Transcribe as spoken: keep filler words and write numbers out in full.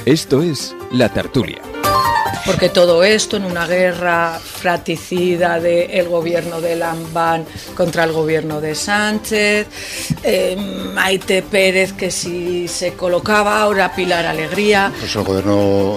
Esto es La Tertulia. Porque todo esto en una guerra fratricida del gobierno de Lambán contra el gobierno de Sánchez, eh, Maite Pérez que si se colocaba, ahora Pilar Alegría. Pues el gobierno